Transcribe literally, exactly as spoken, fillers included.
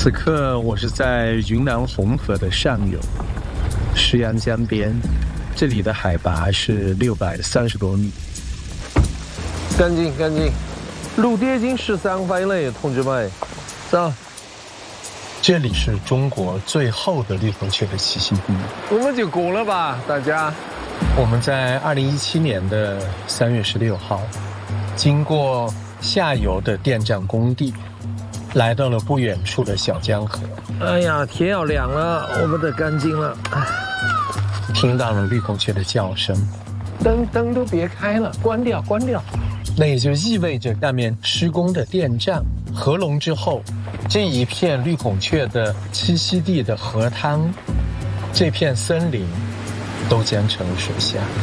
此刻我是在云南红河的上游，石阳江边，这里的海拔是六百三十多米。 干净干净，陆地已经十三分了，同志们，走。 这里是中国最后的绿孔雀的栖息地， 我们就过了吧，大家。 我们在二零一七年的三月十六号，经过下游的电站工地，来到了不远处的小江河。 哎呀，天要亮了，我们得干净了。 听到了绿孔雀的叫声， 灯灯都别开了，关掉关掉。 那也就意味着下面施工的电站合龙之后，这一片绿孔雀的栖息地的河滩，这片森林都将成水下。